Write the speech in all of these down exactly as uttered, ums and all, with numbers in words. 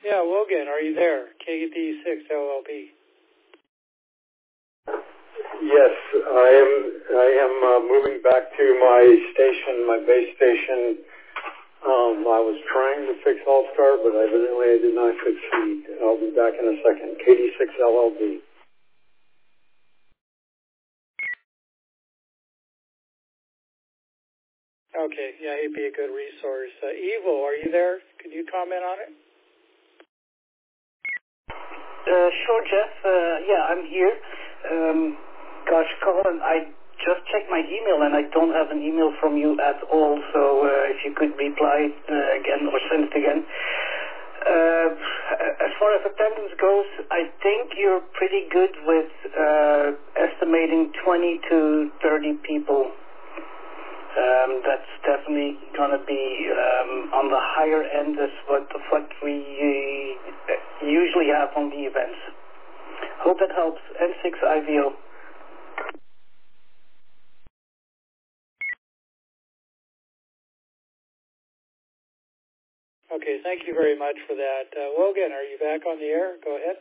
Yeah, Logan, are you there? K D six L L B. Yes, I am. I am uh, moving back to my station, my base station. Um, I was trying to fix All-Star, but evidently I did not succeed. I'll be back in a second. K D six L L B. Okay, yeah, he'd be a good resource. Uh, Evo, are you there? Could you comment on it? Uh, sure, Jeff. Uh, yeah, I'm here. Um, gosh, Colin, I just checked my email and I don't have an email from you at all. So uh, if you could reply uh, again or send it again. Uh, as far as attendance goes, I think you're pretty good with uh, estimating twenty to thirty people. Um, that's definitely going to be um, on the higher end as what, what we uh, usually have on the events. Hope that helps. N six I V O. Okay, thank you very much for that. Uh, Logan, are you back on the air? Go ahead.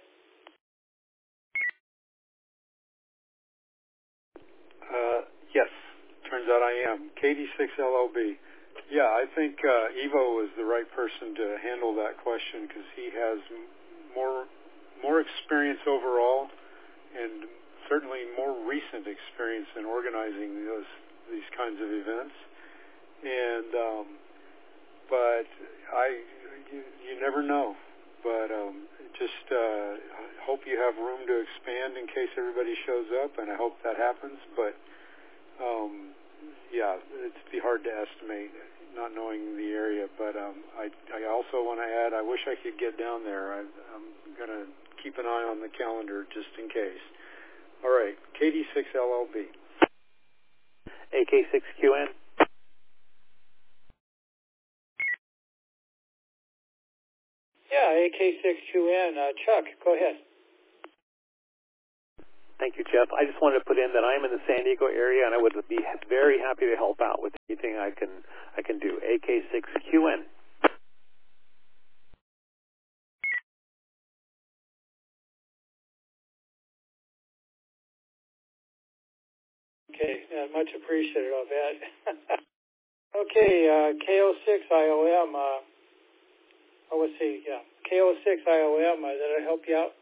Uh, yes, turns out I am. K D six L L B. Yeah, I think uh, Evo is the right person to handle that question because he has more more experience overall and certainly more recent experience in organizing those these kinds of events. And um, but I, you, you never know. But um, just uh, hope you have room to expand in case everybody shows up, and I hope that happens. But um, yeah, it'd be hard to estimate, not knowing the area. But um, I, I also want to add, I wish I could get down there. I, I'm going to keep an eye on the calendar just in case. All right, K D six L L B. A K six Q N. Yeah, A K six Q N. Uh, Chuck, go ahead. Thank you, Jeff. I just wanted to put in that I'm in the San Diego area, and I would be very happy to help out with anything I can I can do. A K six Q N. Okay, uh, much appreciated, I'll bet. Okay, uh, K O six I O M. Uh, oh, let's see, yeah. K O six I O M, uh, did I help you out?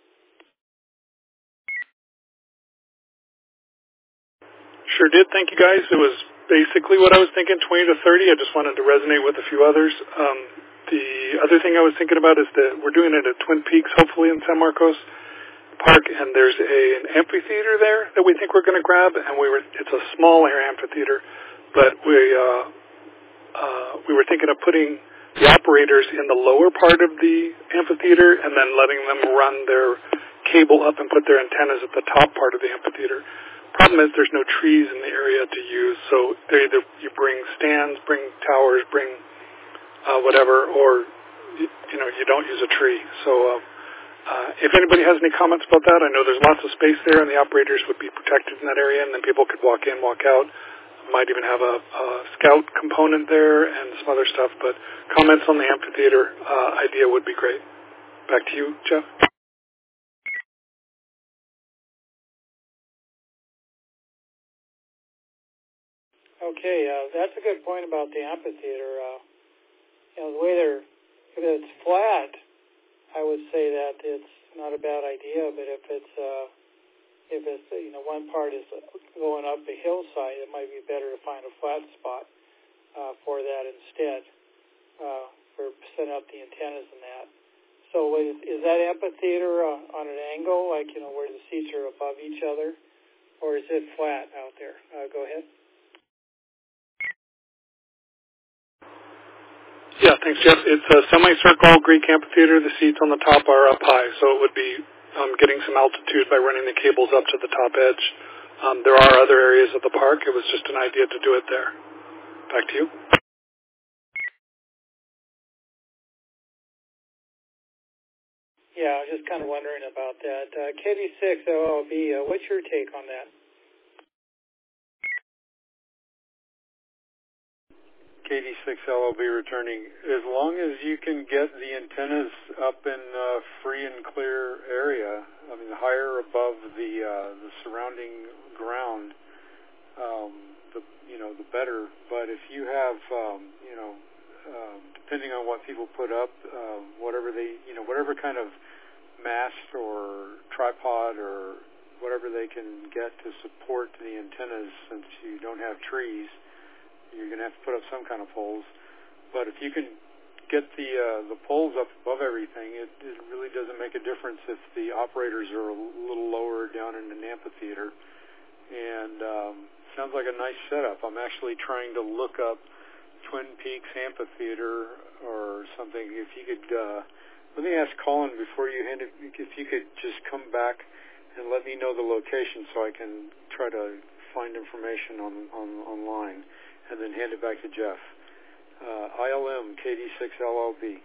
Sure did. Thank you, guys. It was basically what I was thinking, twenty to thirty. I just wanted to resonate with a few others. Um, the other thing I was thinking about is that we're doing it at Twin Peaks, hopefully in San Marcos Park, and there's a, an amphitheater there that we think we're going to grab, and we were it's a small air amphitheater, but we uh, uh, we were thinking of putting the operators in the lower part of the amphitheater and then letting them run their cable up and put their antennas at the top part of the amphitheater. Problem is there's no trees in the area to use, so they either you bring stands, bring towers, bring uh, whatever, or you, you know you don't use a tree. So uh, uh, if anybody has any comments about that, I know there's lots of space there, and the operators would be protected in that area, and then people could walk in, walk out. Might even have a, a scout component there and some other stuff. But comments on the amphitheater uh, idea would be great. Back to you, Jeff. Okay, uh, that's a good point about the amphitheater. Uh, you know, the way they're, if it's flat, I would say that it's not a bad idea. But if it's, uh, if it's, you know, one part is going up the hillside, it might be better to find a flat spot uh, for that instead, uh, for setting up the antennas and that. So is, is that amphitheater uh, on an angle, like, you know, where the seats are above each other, or is it flat out there? Uh, go ahead. Yeah, thanks, Jeff. It's a semicircle Greek amphitheater. The seats on the top are up high, so it would be um, getting some altitude by running the cables up to the top edge. Um, there are other areas of the park. It was just an idea to do it there. Back to you. Yeah, I was just kind of wondering about that. Uh, K D six L L B, uh, what's your take on that? K D six L O B returning. As long as you can get the antennas up in uh, free and clear area, I mean, higher above the uh, the surrounding ground, um, the you know the better. But if you have um, you know um, depending on what people put up, uh, whatever they you know whatever kind of mast or tripod or whatever they can get to support the antennas, since you don't have trees, you're going to have to put up some kind of poles. But if you can get the uh, the poles up above everything, it, it really doesn't make a difference if the operators are a little lower down in an amphitheater. And um, sounds like a nice setup. I'm actually trying to look up Twin Peaks Amphitheater or something. If you could, uh, let me ask Colin before you hand it, if you could just come back and let me know the location so I can try to find information on, on online, and then hand it back to Jeff. Uh, I L M K D six L L B.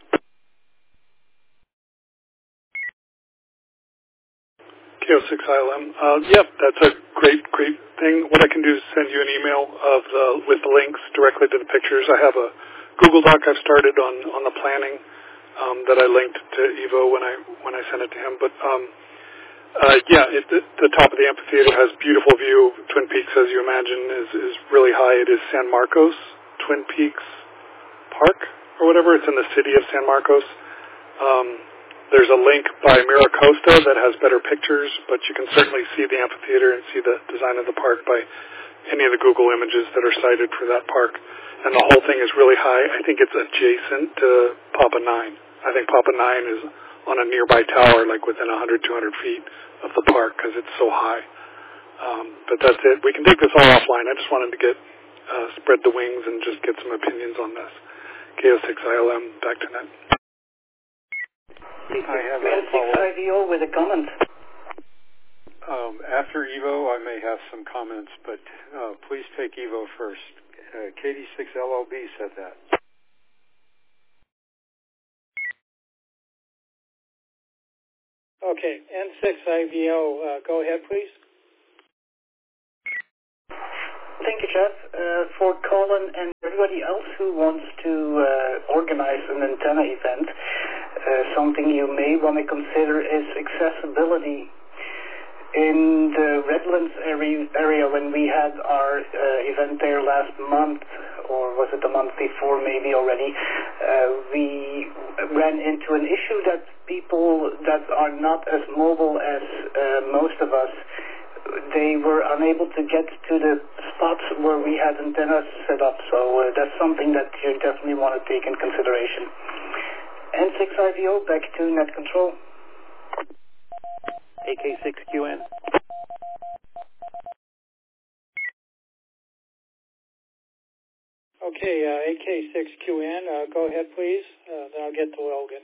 K O six I L M. Uh, yep, that's a great, great thing. What I can do is send you an email of the, with the links directly to the pictures. I have a Google Doc I've started on, on the planning um, that I linked to Ivo when I when I sent it to him. But um, Uh, yeah, it, the, the top of the amphitheater has beautiful view. Twin Peaks, as you imagine, is, is really high. It is San Marcos Twin Peaks Park or whatever. It's in the city of San Marcos. Um, there's a link by Miracosta that has better pictures, but you can certainly see the amphitheater and see the design of the park by any of the Google images that are cited for that park. And the whole thing is really high. I think it's adjacent to Papa Nine. I think Papa Nine is on a nearby tower, like within one hundred, two hundred feet of the park, because it's so high. Um, but that's it. We can take this all offline. I just wanted to get uh, spread the wings and just get some opinions on this. K O six I L M, back to net. I have a follow-up. I V O with a comment. Um, after Ivo, I may have some comments, but uh, please take Ivo first. Uh, K D six L L B said that. Okay, N six I V O, uh, go ahead, please. Thank you, Jeff. Uh, for Colin and everybody else who wants to uh, organize an antenna event, uh, something you may want to consider is accessibility. In the Redlands area, area when we had our uh, event there last month, or was it the month before maybe already, uh, we ran into an issue that people that are not as mobile as uh, most of us, they were unable to get to the spots where we had antennas set up. So uh, that's something that you definitely want to take in consideration. N six I V O, back to net control. A K six Q N. Okay, uh, A K six Q N, uh, go ahead, please. Uh, then I'll get to Logan.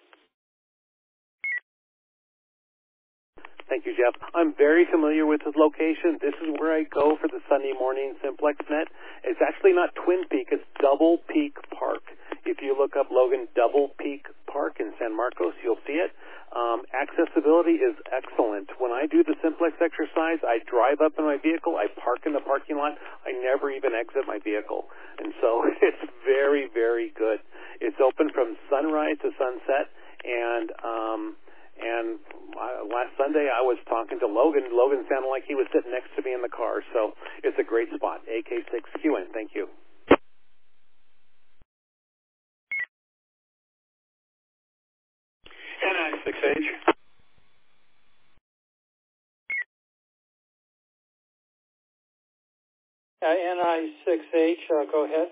Thank you, Jeff. I'm very familiar with this location. This is where I go for the Sunday morning Simplex Net. It's actually not Twin Peak, it's Double Peak Park. If you look up Logan Double Peak Park in San Marcos, you'll see it. Um, accessibility is excellent. When I do the Simplex exercise, I drive up in my vehicle, I park in the parking lot, I never even exit my vehicle. And so it's very, very good. It's open from sunrise to sunset, and um, and last Sunday I was talking to Logan. Logan sounded like he was sitting next to me in the car, so it's a great spot. A K six Q N, thank you. N I six H. Uh, N I six H, uh, go ahead.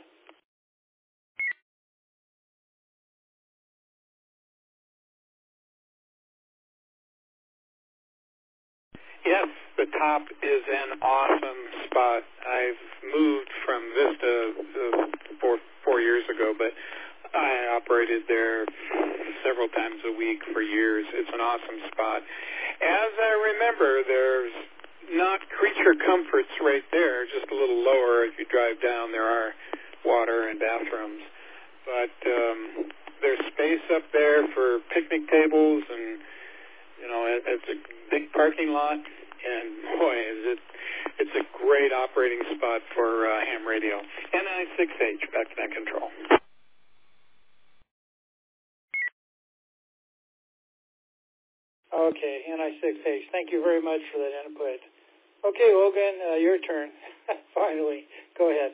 Yes, the top is an awesome spot. I've moved from Vista uh, four, four years ago, but I operated there several times a week for years. It's an awesome spot. As I remember, there's not creature comforts right there, just a little lower. If you drive down, there are water and bathrooms. But um, there's space up there for picnic tables, and, you know, it, it's a big parking lot. And, boy, is it it's a great operating spot for uh, ham radio. N I six H, back to net control. Okay, N I six H. Thank you very much for that input. Okay, Logan, uh, your turn. Finally, go ahead.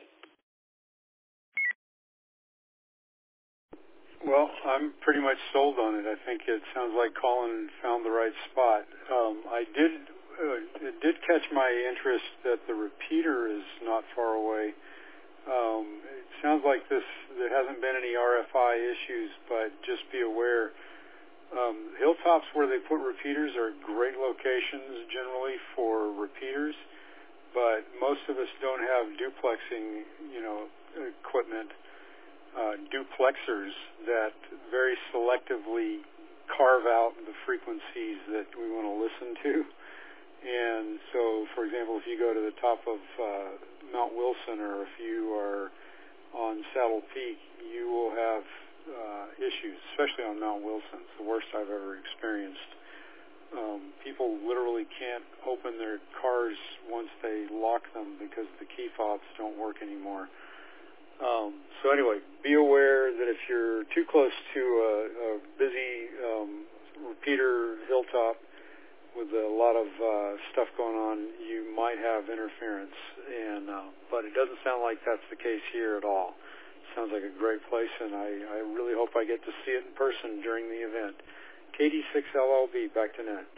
Well, I'm pretty much sold on it. I think it sounds like Colin found the right spot. Um, I did, uh, it did catch my interest that the repeater is not far away. Um, it sounds like this, there hasn't been any R F I issues, but just be aware. Um, hilltops where they put repeaters are great locations generally for repeaters, but most of us don't have duplexing, you know, equipment. Uh, duplexers that very selectively carve out the frequencies that we want to listen to. And so, for example, if you go to the top of uh, Mount Wilson or if you are on Saddle Peak, you will have uh, issues, especially on Mount Wilson. It's the worst I've ever experienced. Um, people literally can't open their cars once they lock them because the key fobs don't work anymore. Um, so anyway, be aware that if you're too close to a, a busy um, repeater hilltop with a lot of uh, stuff going on, you might have interference. And uh, but it doesn't sound like that's the case here at all. It sounds like a great place, and I, I really hope I get to see it in person during the event. K D six L L B, back to net.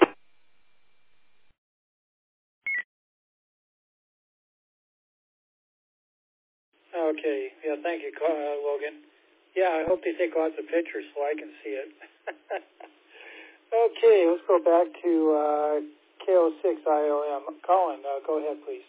Okay. Yeah, thank you, uh, Logan. Yeah, I hope they take lots of pictures so I can see it. Okay, let's go back to uh, K O six I O M. Colin, uh, go ahead, please.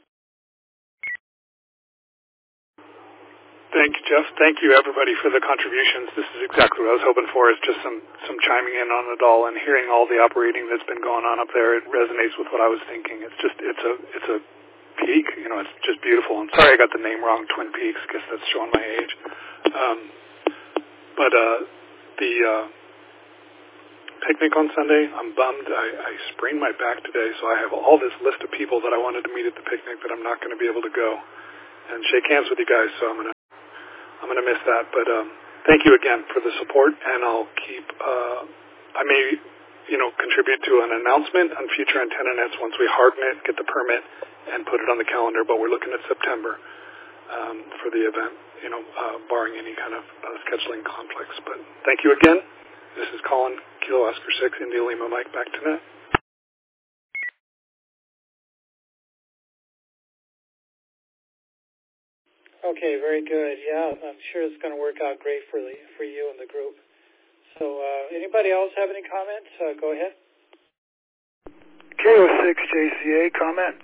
Thank you, Jeff. Thank you, everybody, for the contributions. This is exactly what I was hoping for, is just some, some chiming in on it all and hearing all the operating that's been going on up there. It resonates with what I was thinking. It's just, it's a, it's a peak, you know, it's just beautiful. I'm sorry I got the name wrong, Twin Peaks. I guess that's showing my age. Um, but uh, the uh, picnic on Sunday, I'm bummed. I, I sprained my back today, so I have all this list of people that I wanted to meet at the picnic that I'm not going to be able to go and shake hands with you guys, so I'm going to I'm going to miss that. But um, thank you again for the support, and I'll keep, uh, I may, you know, contribute to an announcement on future antenna nets once we harden it, get the permit, and put it on the calendar, but we're looking at September um, for the event, you know, uh, barring any kind of uh, scheduling conflicts. But thank you again. This is Colin, Kilo Oscar six, India Lima Mike, back to net. Okay, very good. Yeah, I'm sure it's going to work out great for the, for you and the group. So uh, anybody else have any comments? Uh, go ahead. K O six J C A, comment?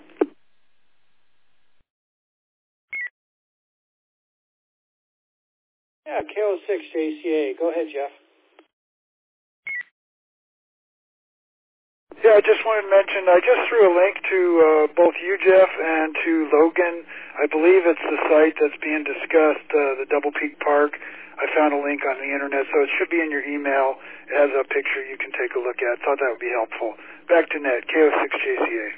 Yeah, K O six J C A. Go ahead, Jeff. Yeah, I just wanted to mention, I just threw a link to uh, both you, Jeff, and to Logan. I believe it's the site that's being discussed, uh, the Double Peak Park. I found a link on the internet, so it should be in your email. It has a picture you can take a look at. Thought that would be helpful. Back to net, K O six J C A.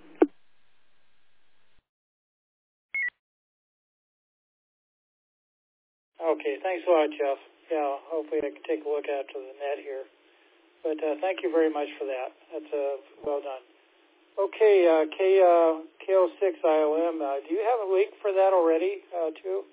Okay, thanks a lot, Jeff. Yeah, hopefully I can take a look at to the net here. But uh, thank you very much for that. That's uh, well done. Okay, uh, K, uh, K O six I O M, uh, do you have a link for that already, uh, too?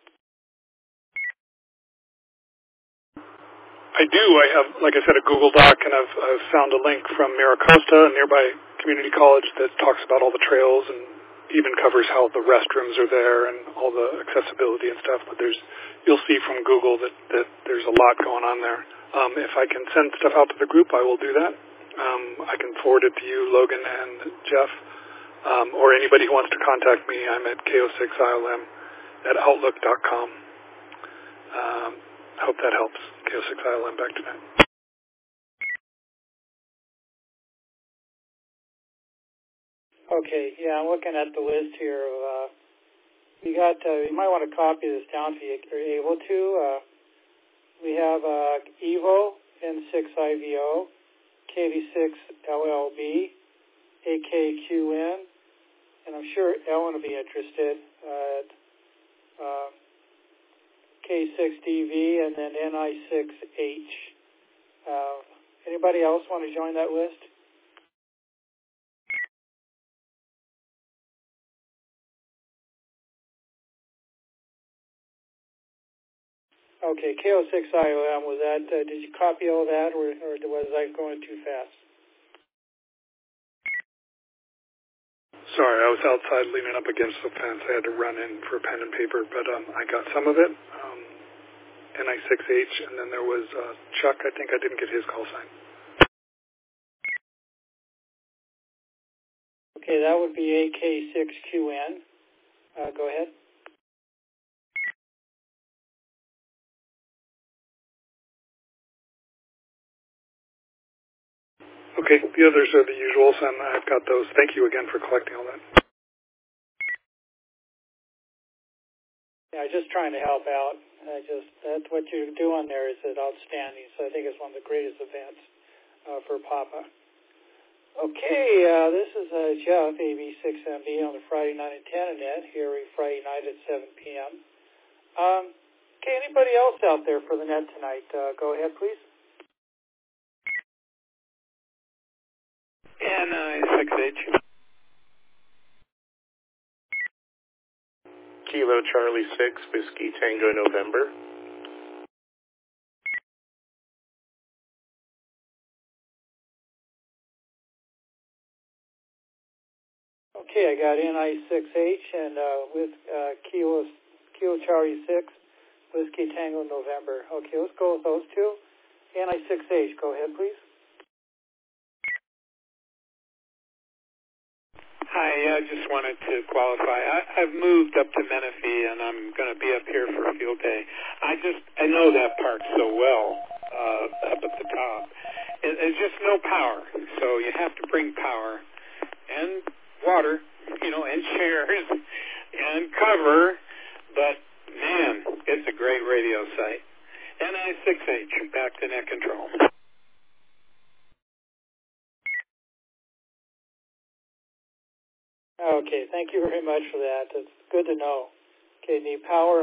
I do. I have, like I said, a Google Doc, and I've, I've found a link from Miracosta, a nearby community college, that talks about all the trails and even covers how the restrooms are there and all the accessibility and stuff. But there's, you'll see from Google that, that there's a lot going on there. Um, if I can send stuff out to the group, I will do that. Um, I can forward it to you, Logan and Jeff, um, or anybody who wants to contact me. I'm at K O six I L M at outlook dot com. Um, I hope that helps. K O six I L M, back to net. Okay, yeah, I'm looking at the list here. Of, uh, you got, uh, you might want to copy this down if you're able to. Uh, we have uh, Evo, N six I V O, K V six L L B, A K Q N, and I'm sure Ellen will be interested, uh, uh, K six D V and then N I six H. Uh, anybody else want to join that list? Okay, K O six I O M, was that, uh, did you copy all that, or, or was I going too fast? Sorry, I was outside leaning up against the fence. I had to run in for pen and paper, but um, I got some of it. Um, N I six H, and then there was uh, Chuck. I think I didn't get his call sign. Okay, that would be A K six Q N. Uh, go ahead. Okay, the others are the usuals, and I've got those. Thank you again for collecting all that. Yeah, just trying to help out. I just that's what you're doing there is outstanding. So I think it's one of the greatest events uh, for Papa. Okay, uh, this is uh, Jeff, A B six M B on the Friday night at ten net here every Friday night at seven p.m. Um, okay, anybody else out there for the net tonight? Uh, go ahead, please. N I six H. Kilo Charlie six, Whiskey Tango November. Okay, I got N I six H and uh, with uh, Kilo, Kilo Charlie six, Whiskey Tango November. Okay, let's go with those two. N I six H, go ahead, please. Hi, I just wanted to qualify. I, I've moved up to Menifee, and I'm going to be up here for a field day. I just, I know that park so well uh, up at the top. It, it's just no power, so you have to bring power and water, you know, and chairs and cover. But, man, it's a great radio site. N I six H, back to net control. Okay, thank you very much for that. It's good to know. Okay, need power